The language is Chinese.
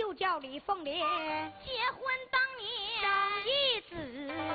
就叫李凤莲结婚当年生一子。